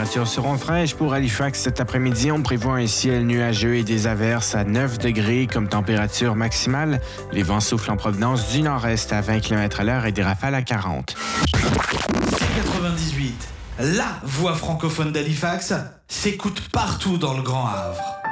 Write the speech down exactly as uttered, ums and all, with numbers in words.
températures seront fraîches pour Halifax cet après-midi. On prévoit un ciel nuageux et des averses à neuf degrés comme température maximale. Les vents soufflent en provenance du nord-est à vingt kilomètres à l'heure et des rafales à quarante. quatre-vingt-dix-huit, la voix francophone d'Halifax s'écoute partout dans le Grand Havre.